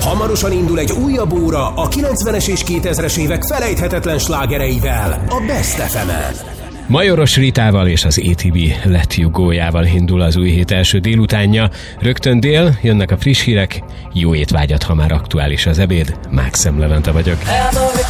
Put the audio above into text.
Hamarosan indul egy újabb óra a 90-es és 2000-es évek felejthetetlen slágereivel, a Best FM-en. Majoros Ritával és az ATB Let You Go-jával indul az új hét első délutánja. Rögtön dél, jönnek a friss hírek. Jó étvágyat, ha már aktuális az ebéd. Mákszem Levente vagyok.